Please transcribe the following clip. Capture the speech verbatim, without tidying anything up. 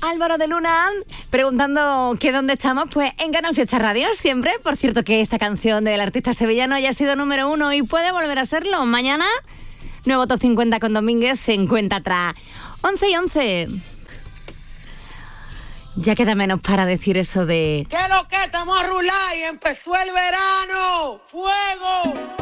Álvaro de Luna preguntando que dónde estamos, pues en Canal Fiesta Radio siempre. Por cierto que esta canción del artista sevillano haya sido número uno y puede volver a serlo. Mañana, nuevo Top cincuenta con Domínguez se encuentra atrás. once y once. Ya queda menos para decir eso de... ¿Qué es lo que estamos a rular y empezó el verano? ¡Fuego!